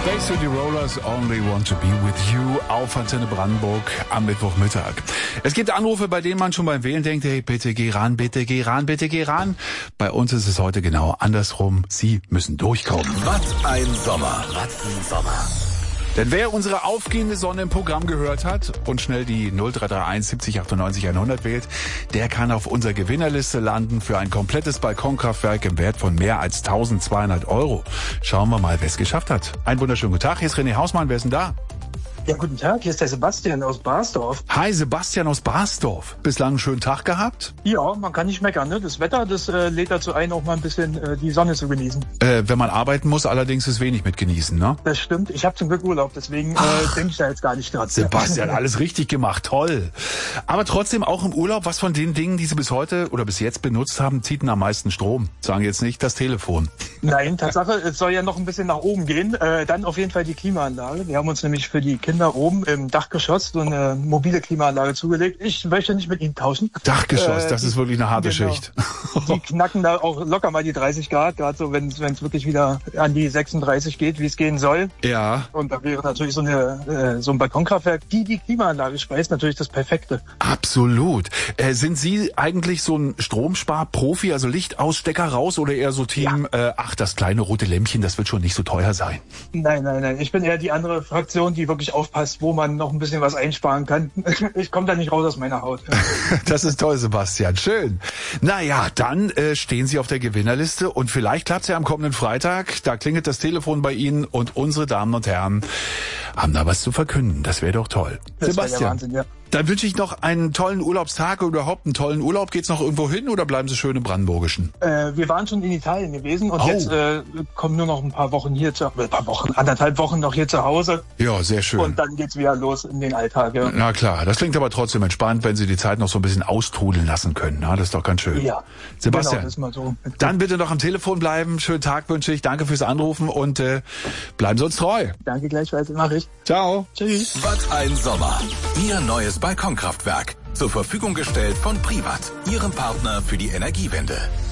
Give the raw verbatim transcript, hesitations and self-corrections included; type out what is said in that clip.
Bay City Rollers, Only Want to Be With You auf Antenne Brandenburg am Mittwochmittag. Es gibt Anrufe, bei denen man schon beim Wählen denkt, hey, bitte geh ran, bitte geh ran, bitte geh ran. Bei uns ist es heute genau andersrum. Sie müssen durchkommen. Was ein Sommer, was ein Sommer. Denn wer unsere aufgehende Sonne im Programm gehört hat und schnell die null drei drei eins siebzig achtundneunzig hundert wählt, der kann auf unserer Gewinnerliste landen für ein komplettes Balkonkraftwerk im Wert von mehr als eintausendzweihundert Euro. Schauen wir mal, wer es geschafft hat. Einen wunderschönen guten Tag, hier ist René Hausmann, wer ist denn da? Ja, guten Tag, hier ist der Sebastian aus Barsdorf. Hi, Sebastian aus Barsdorf. Bislang einen schönen Tag gehabt? Ja, man kann nicht meckern, ne? Das Wetter, das äh, lädt dazu ein, auch mal ein bisschen äh, die Sonne zu genießen. Äh, wenn man arbeiten muss, allerdings ist wenig mit genießen, ne? Das stimmt. Ich habe zum Glück Urlaub, deswegen äh, denke ich da jetzt gar nicht dran. Sebastian, alles richtig gemacht, toll. Aber trotzdem auch im Urlaub, was von den Dingen, die Sie bis heute oder bis jetzt benutzt haben, zieht denn am meisten Strom? Sagen jetzt nicht das Telefon. Nein, Tatsache, es soll ja noch ein bisschen nach oben gehen. Äh, dann auf jeden Fall die Klimaanlage. Wir haben uns nämlich für die Kinder oben im Dachgeschoss so eine mobile Klimaanlage zugelegt. Ich möchte nicht mit ihnen tauschen. Dachgeschoss, äh, das die, ist wirklich eine harte genau. Schicht. Die knacken da auch locker mal die dreißig Grad, gerade so, wenn es wirklich wieder an die sechsunddreißig geht, wie es gehen soll. Ja. Und da wäre natürlich so, eine, äh, so ein Balkonkraftwerk, die die Klimaanlage speist, natürlich das Perfekte. Absolut. Äh, sind Sie eigentlich so ein Stromspar-Profi, also Lichtausstecker raus oder eher so Team, ja. äh, ach, das kleine rote Lämpchen, das wird schon nicht so teuer sein? Nein, nein, nein. Ich bin eher die andere Fraktion, die wirklich aufpasst, wo man noch ein bisschen was einsparen kann. Ich komme da nicht raus aus meiner Haut. Das ist toll, Sebastian. Schön. Naja, dann äh, stehen Sie auf der Gewinnerliste und vielleicht klappt's ja am kommenden Freitag. Da klingelt das Telefon bei Ihnen und unsere Damen und Herren haben da was zu verkünden. Das wäre doch toll. Das Sebastian, der Wahnsinn, ja. Dann wünsche ich noch einen tollen Urlaubstag oder überhaupt einen tollen Urlaub. Geht's noch irgendwo hin oder bleiben Sie schön im Brandenburgischen? Äh, wir waren schon in Italien gewesen und oh. jetzt äh, kommen nur noch ein paar Wochen hier zu, ein paar Wochen, anderthalb Wochen noch hier zu Hause. Ja, sehr schön. Und dann geht's wieder los in den Alltag. Ja. Na klar, das klingt aber trotzdem entspannt, wenn Sie die Zeit noch so ein bisschen austrudeln lassen können. Na, das ist doch ganz schön. Ja, Sebastian, genau, das ist mal so. Dann bitte noch am Telefon bleiben. Schönen Tag wünsche ich. Danke fürs Anrufen und äh, bleiben Sie uns treu. Danke gleichfalls, mache ich. Ciao. Tschüss. Was ein Sommer. Ihr neues Balkonkraftwerk. Zur Verfügung gestellt von Privat, Ihrem Partner für die Energiewende.